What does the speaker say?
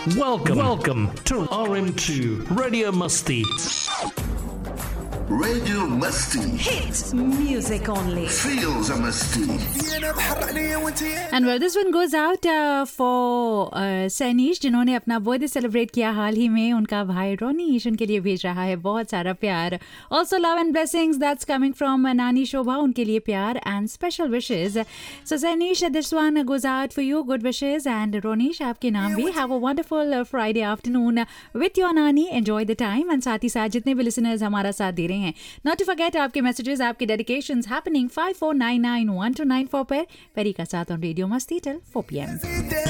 Welcome to RM2 Radio Musti. Radio Musti. Hit music only. Feels a Musti. And well, this one goes out for सैनिश जिन्होंने अपना birthday celebrate किया हाल ही में. उनका भाई रोनीश उनके लिए भेज रहा है बहुत सारा प्यार. Also love and blessings that's coming from नानी शोभा, उनके लिए प्यार and special wishes. So सैनिश, this one goes out for you. Good wishes. And रोनीश, आपके नाम भी. Have a wonderful Friday afternoon with your नानी. Enjoy the time. And साथ ही साथ जितने भी listeners हमारा साथ दे रहे हैं, not to forget आपके messages, आपके dedications happening 54991294 पर. पेरी का साथ on Radio Masti till 4 p.m.